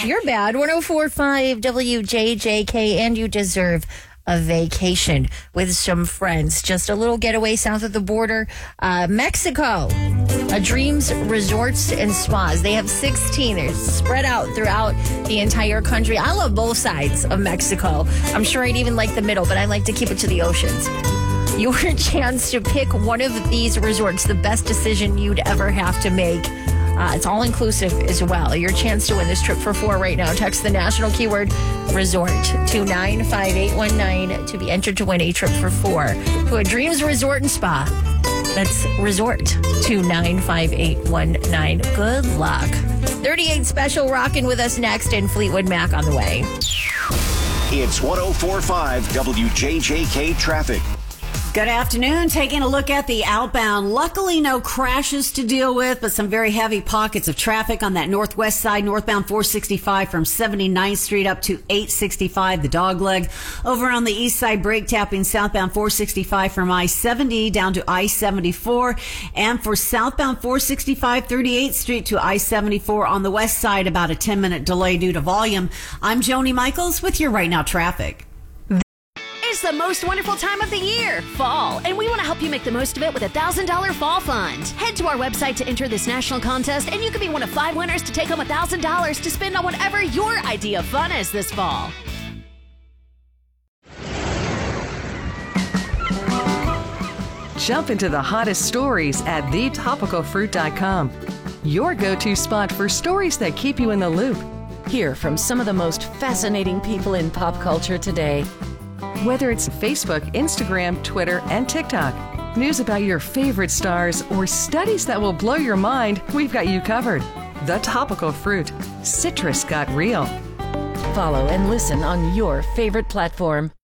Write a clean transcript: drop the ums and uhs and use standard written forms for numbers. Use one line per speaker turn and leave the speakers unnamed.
You're bad. 104.5 WJJK, and you deserve a vacation with some friends. Just a little getaway south of the border. Mexico, a Dreams Resorts and Spas. They have 16. They're spread out throughout the entire country. I love both sides of Mexico. I'm sure I'd even like the middle, but I like to keep it to the oceans. Your chance to pick one of these resorts, the best decision you'd ever have to make. It's all inclusive as well. Your chance to win this trip for 4 right now. Text the national keyword resort to 95819 to be entered to win a trip for 4 to a Dreams Resort and Spa. That's resort to 95819. Good luck. 38 Special rocking with us next, and Fleetwood Mac on the way.
It's 104.5 WJJK traffic.
Good afternoon. Taking a look at the outbound. Luckily, no crashes to deal with, but some very heavy pockets of traffic on that northwest side, northbound 465 from 79th Street up to 865, the dogleg. Over on the east side, brake tapping southbound 465 from I-70 down to I-74. And for southbound 465, 38th Street to I-74 on the west side, about a 10-minute delay due to volume. I'm Joni Michaels with your Right Now traffic.
It's the most wonderful time of the year, fall, and we want to help you make the most of it with a $1,000 fall fund. Head to our website to enter this national contest, and you could be one of 5 winners to take home $1,000 to spend on whatever your idea of fun is this fall.
Jump into the hottest stories at thetopicalfruit.com. Your go-to spot for stories that keep you in the loop.
Hear from some of the most fascinating people in pop culture today.
Whether it's Facebook, Instagram, Twitter, and TikTok, news about your favorite stars, or studies that will blow your mind, we've got you covered. The Topical Fruit. Citrus got real.
Follow and listen on your favorite platform.